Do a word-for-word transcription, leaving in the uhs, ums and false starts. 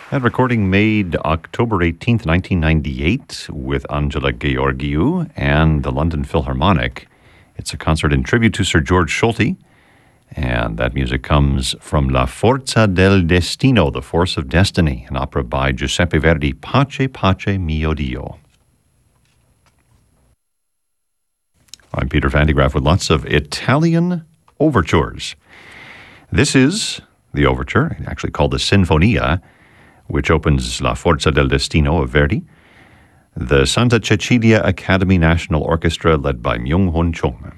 That recording made October eighteenth, nineteen ninety-eight with Angela Gheorghiu and the London Philharmonic. It's a concert in tribute to Sir George Solti, and that music comes from La Forza del Destino, The Force of Destiny, an opera by Giuseppe Verdi, Pace, Pace, Mio Dio. I'm Peter Van de Graaff with lots of Italian overtures. This is the overture, actually called the Sinfonia, which opens La Forza del Destino of Verdi. The Santa Cecilia Academy National Orchestra, led by Myung-Hun Chung.